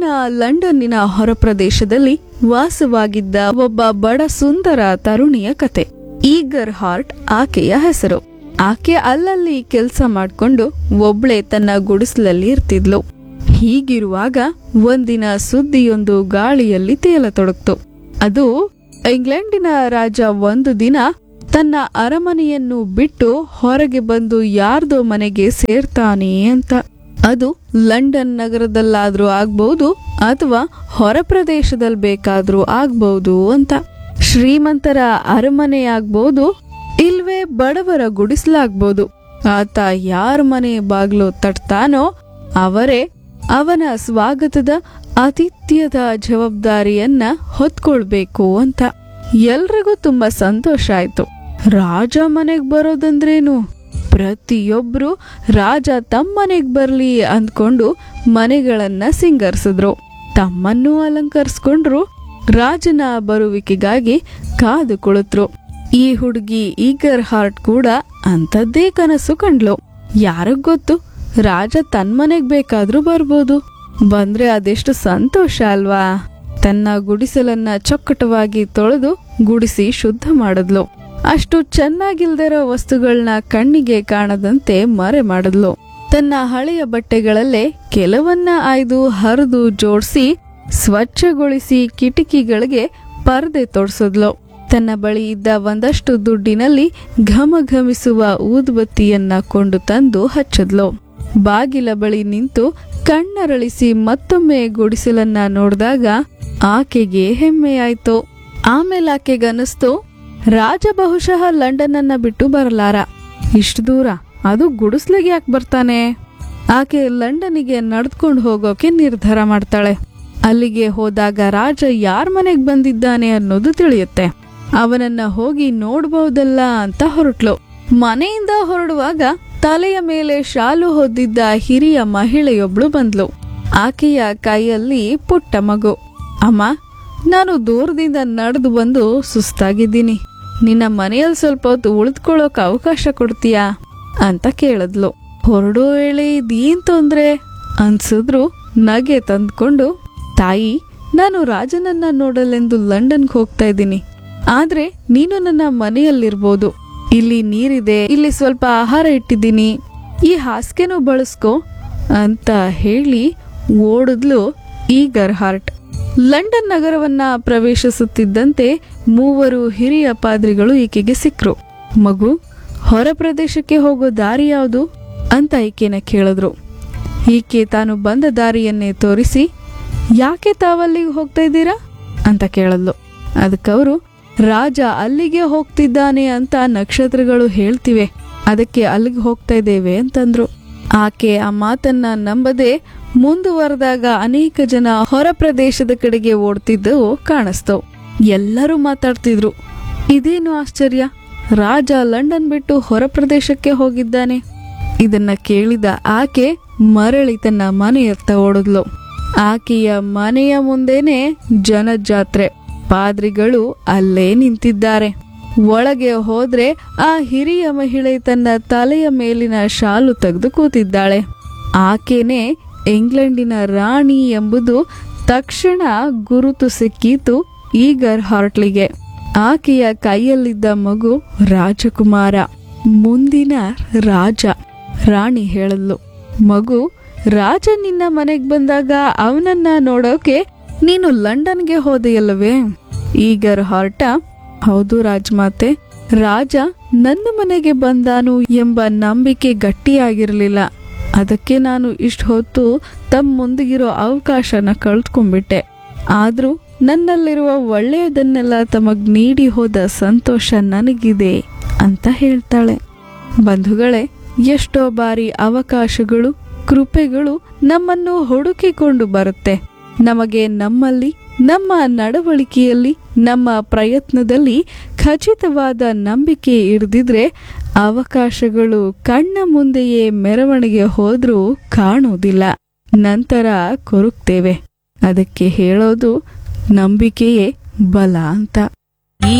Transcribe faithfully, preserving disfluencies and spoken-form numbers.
ಲಂಡನ್ನಿನ ಹೊರಪ್ರದೇಶದಲ್ಲಿ ವಾಸವಾಗಿದ್ದ ಒಬ್ಬ ಬಡ ಸುಂದರ ತರುಣಿಯ ಕತೆ. ಈಗರ್ ಹಾರ್ಟ್ ಆಕೆಯ ಹೆಸರು. ಆಕೆ ಅಲ್ಲಲ್ಲಿ ಕೆಲಸ ಮಾಡ್ಕೊಂಡು ಒಬ್ಳೆ ತನ್ನ ಗುಡಿಸಲಲ್ಲಿ ಇರ್ತಿದ್ಲು. ಹೀಗಿರುವಾಗ ಒಂದಿನ ಸುದ್ದಿಯೊಂದು ಗಾಳಿಯಲ್ಲಿ ತೇಲತೊಡಗ್ತು. ಅದು ಇಂಗ್ಲೆಂಡಿನ ರಾಜ ಒಂದು ದಿನ ತನ್ನ ಅರಮನೆಯನ್ನು ಬಿಟ್ಟು ಹೊರಗೆ ಬಂದು ಯಾರ್ದೋ ಮನೆಗೆ ಸೇರ್ತಾನೆ ಅಂತ. ಅದು ಲಂಡನ್ ನಗರದಲ್ಲಾದ್ರೂ ಆಗ್ಬಹುದು ಅಥವಾ ಹೊರ ಪ್ರದೇಶದಲ್ಲಿ ಬೇಕಾದ್ರೂ ಆಗ್ಬಹುದು ಅಂತ. ಶ್ರೀಮಂತರ ಅರಮನೆ ಆಗ್ಬಹುದು, ಇಲ್ವೇ ಬಡವರ ಗುಡಿಸ್ಲಾಗ್ಬೋದು. ಆತ ಯಾರ ಮನೆ ಬಾಗ್ಲು ತಟ್ತಾನೋ ಅವರೇ ಅವನ ಸ್ವಾಗತದ ಆತಿಥ್ಯದ ಜವಾಬ್ದಾರಿಯನ್ನ ಹೊತ್ಕೊಳ್ಬೇಕು ಅಂತ. ಎಲ್ರಿಗೂ ತುಂಬಾ ಸಂತೋಷ ಆಯ್ತು. ರಾಜ ಮನೆಗ್ ಬರೋದಂದ್ರೇನು? ಪ್ರತಿಯೊಬ್ರು ರಾಜ ತಮ್ಮನೆಗ್ ಬರ್ಲಿ ಅಂದ್ಕೊಂಡು ಮನೆಗಳನ್ನ ಸಿಂಗರಿಸಿದ್ರು, ತಮ್ಮನ್ನೂ ಅಲಂಕರಿಸ್ಕೊಂಡ್ರು, ರಾಜನ ಬರುವಿಕೆಗಾಗಿ ಕಾದು ಕುಳಿತರು. ಈ ಹುಡುಗಿ ಈಗರ್ ಹಾರ್ಟ್ ಕೂಡ ಅಂಥದ್ದೇ ಕನಸು ಕಂಡ್ಲು. ಯಾರಿಗ್ ಗೊತ್ತು, ರಾಜ ತನ್ಮನೆಗ್ ಬೇಕಾದ್ರೂ ಬರ್ಬೋದು. ಬಂದ್ರೆ ಅದೆಷ್ಟು ಸಂತೋಷ ಅಲ್ವಾ? ತನ್ನ ಗುಡಿಸಲನ್ನ ಚೊಕ್ಕಟವಾಗಿ ತೊಳೆದು ಗುಡಿಸಿ ಶುದ್ಧ ಮಾಡಿದ್ಲು. ಅಷ್ಟು ಚೆನ್ನಾಗಿಲ್ದಿರೋ ವಸ್ತುಗಳನ್ನ ಕಣ್ಣಿಗೆ ಕಾಣದಂತೆ ಮರೆ ಮಾಡಿದ್ಲು. ತನ್ನ ಹಳೆಯ ಬಟ್ಟೆಗಳಲ್ಲೇ ಕೆಲವನ್ನ ಆಯ್ದು ಹರಿದು ಜೋಡಿಸಿ ಸ್ವಚ್ಛಗೊಳಿಸಿ ಕಿಟಕಿಗಳಿಗೆ ಪರದೆ ತೊಡ್ಸದ್ಲು. ತನ್ನ ಬಳಿ ಇದ್ದ ಒಂದಷ್ಟು ದುಡ್ಡಿನಲ್ಲಿ ಘಮಘಮಿಸುವ ಊದುಬತ್ತಿಯನ್ನ ಕೊಂಡು ತಂದು ಹಚ್ಚದ್ಲು. ಬಾಗಿಲ ಬಳಿ ನಿಂತು ಕಣ್ಣರಳಿಸಿ ಮತ್ತೊಮ್ಮೆ ಗುಡಿಸಲನ್ನ ನೋಡಿದಾಗ ಆಕೆಗೆ ಹೆಮ್ಮೆಯಾಯ್ತು. ಆಮೇಲೆ ಆಕೆಗನ್ನಿಸ್ತು, ರಾಜ ಬಹುಶಃ ಲಂಡನ್ ಅನ್ನ ಬಿಟ್ಟು ಬರಲಾರ. ಇಷ್ಟು ದೂರ, ಅದು ಗುಡಿಸ್ಲಿಗೆ ಯಾಕೆ ಬರ್ತಾನೆ? ಆಕೆ ಲಂಡನ್ನಿಗೆ ನಡೆದುಕೊಂಡು ಹೋಗೋಕೆ ನಿರ್ಧಾರ ಮಾಡ್ತಾಳೆ. ಅಲ್ಲಿಗೆ ಹೋದಾಗ ರಾಜ ಯಾರ ಮನೆಗ್ ಬಂದಿದ್ದಾನೆ ಅನ್ನೋದು ತಿಳಿಯುತ್ತೆ. ಅವನನ್ನ ಹೋಗಿ ನೋಡ್ಬಹುದಲ್ಲ ಅಂತ ಹೊರಟ್ಲು. ಮನೆಯಿಂದ ಹೊರಡುವಾಗ ತಲೆಯ ಮೇಲೆ ಶಾಲು ಹೊದ್ದಿದ್ದ ಹಿರಿಯ ಮಹಿಳೆಯೊಬ್ಳು ಬಂದ್ಲು. ಆಕೆಯ ಕೈಯಲ್ಲಿ ಪುಟ್ಟ ಮಗು. ಅಮ್ಮ, ನಾನು ದೂರದಿಂದ ನಡೆದು ಬಂದು ಸುಸ್ತಾಗಿದ್ದೀನಿ. ನಿನ್ನ ಮನೆಯಲ್ಲಿ ಸ್ವಲ್ಪ ಹೊತ್ತು ಉಳಿದುಕೊಳ್ಳೋಕೆ ಅವಕಾಶ ಕೊಡ್ತೀಯಾ ಅಂತ ಕೇಳಿದ್ಲು. ಹೊರಡೋ ವೇಳೆ ಇದೇನ್ ತೊಂದ್ರೆ ಅನ್ಸಿದ್ರು ನಗೆ ತಂದ್ಕೊಂಡು, ತಾಯಿ, ನಾನು ರಾಜನನ್ನ ನೋಡಲೆಂದು ಲಂಡನ್ಗೆ ಹೋಗ್ತಾ ಇದ್ದೀನಿ. ಆದ್ರೆ ನೀನು ನನ್ನ ಮನೆಯಲ್ಲಿರ್ಬೋದು. ಇಲ್ಲಿ ನೀರಿದೆ, ಇಲ್ಲಿ ಸ್ವಲ್ಪ ಆಹಾರ ಇಟ್ಟಿದ್ದೀನಿ, ಈ ಹಾಸಿಗೆನೂ ಬಳಸ್ಕೊ ಅಂತ ಹೇಳಿ ಓಡಿದ್ಲು ಈಗರ್ ಹಾರ್ಟ್. ಲಂಡನ್ ನಗರವನ್ನ ಪ್ರವೇಶಿಸುತ್ತಿದ್ದಂತೆ ಮೂವರು ಹಿರಿಯ ಪಾದ್ರಿಗಳು ಈಕೆಗೆ ಸಿಕ್ರು. ಮಗು, ಹೊರ ಪ್ರದೇಶಕ್ಕೆ ಹೋಗೋ ದಾರಿ ಯಾವುದು ಅಂತ ಈಕೆನ ಕೇಳಿದ್ರು. ಈಕೆ ತಾನು ಬಂದ ದಾರಿಯನ್ನೇ ತೋರಿಸಿ, ಯಾಕೆ ತಾವಲ್ಲಿಗೆ ಹೋಗ್ತಾ ಇದ್ದೀರಾ ಅಂತ ಕೇಳದ್ಲು. ಅದಕ್ಕವರು, ರಾಜ ಅಲ್ಲಿಗೆ ಹೋಗ್ತಿದ್ದಾನೆ ಅಂತ ನಕ್ಷತ್ರಗಳು ಹೇಳ್ತಿವೆ, ಅದಕ್ಕೆ ಅಲ್ಲಿಗೆ ಹೋಗ್ತಾ ಇದ್ದೇವೆ ಅಂತಂದ್ರು. ಆಕೆ ಆ ಮಾತನ್ನ ನಂಬದೆ ಮುಂದುವರೆದಾಗ ಅನೇಕ ಜನ ಹೊರ ಪ್ರದೇಶದ ಕಡೆಗೆ ಓಡ್ತಿದ್ದು ಕಾಣಿಸ್ತವು. ಎಲ್ಲರೂ ಮಾತಾಡ್ತಿದ್ರು, ಇದೇನು ಆಶ್ಚರ್ಯ, ರಾಜ ಲಂಡನ್ ಬಿಟ್ಟು ಹೊರ ಪ್ರದೇಶಕ್ಕೆ ಹೋಗಿದ್ದಾನೆ. ಇದನ್ನ ಕೇಳಿದ ಆಕೆ ಮರಳಿ ತನ್ನ ಮನೆಯತ್ತ ಓಡಿದ್ಲು. ಆಕೆಯ ಮನೆಯ ಮುಂದೆನೆ ಜನಜಾತ್ರೆ. ಪಾದ್ರಿಗಳು ಅಲ್ಲೇ ನಿಂತಿದ್ದಾರೆ. ಒಳಗೆ ಹೋದ್ರೆ ಆ ಹಿರಿಯ ಮಹಿಳೆ ತನ್ನ ತಲೆಯ ಮೇಲಿನ ಶಾಲು ತೆಗೆದು ಕೂತಿದ್ದಾಳೆ. ಆಕೆನೇ ಇಂಗ್ಲೆಂಡಿನ ರಾಣಿ ಎಂಬುದು ತಕ್ಷಣ ಗುರುತು ಸಿಕ್ಕಿತು ಈಗರ್ ಹಾರ್ಟ್ಲಿಗೆ. ಆಕೆಯ ಕೈಯಲ್ಲಿದ್ದ ಮಗು ರಾಜಕುಮಾರ, ಮುಂದಿನ ರಾಜ. ರಾಣಿ ಹೇಳದ್ಲು, ಮಗು, ರಾಜ ನಿನ್ನ ಮನೆಗ್ ಬಂದಾಗ ಅವನನ್ನ ನೋಡೋಕೆ ನೀನು ಲಂಡನ್ಗೆ ಹೋದೆಯಲ್ಲವೇ? ಈಗರ್ ಹಾರ್ಟ, ಹೌದು ರಾಜಮಾತೆ, ರಾಜ ನನ್ನ ಮನೆಗೆ ಬಂದಾನು ಎಂಬ ನಂಬಿಕೆ ಗಟ್ಟಿಯಾಗಿರ್ಲಿಲ್ಲ. ಅದಕ್ಕೆ ನಾನು ಇಷ್ಟು ಹೊತ್ತು ತಮ್ಮ ಮುಂದಿಗಿರೋ ಅವಕಾಶನ ಕಳ್ಕೊಂಡ್ಬಿಟ್ಟೆ. ಆದ್ರೂ ನನ್ನಲ್ಲಿರುವ ಒಳ್ಳೆಯದನ್ನೆಲ್ಲ ತಮಗ್ ನೀಡಿ ಹೋದ ಸಂತೋಷ ನನಗಿದೆ ಅಂತ ಹೇಳ್ತಾಳೆ. ಬಂಧುಗಳೇ, ಎಷ್ಟೋ ಬಾರಿ ಅವಕಾಶಗಳು, ಕೃಪೆಗಳು ನಮ್ಮನ್ನು ಹುಡುಕಿಕೊಂಡು ಬರುತ್ತೆ. ನಮಗೆ ನಮ್ಮಲ್ಲಿ, ನಮ್ಮ ನಡವಳಿಕೆಯಲ್ಲಿ, ನಮ್ಮ ಪ್ರಯತ್ನದಲ್ಲಿ ಖಚಿತವಾದ ನಂಬಿಕೆ ಇರದಿದ್ರೆ ಅವಕಾಶಗಳು ಕಣ್ಣ ಮುಂದೆಯೇ ಮೆರವಣಿಗೆ ಹೋದ್ರೂ ಕಾಣುವುದಿಲ್ಲ, ನಂತರ ಕೊರಗ್ತೇವೆ. ಅದಕ್ಕೆ ಹೇಳೋದು ನಂಬಿಕೆಯೇ ಬಲ ಅಂತ.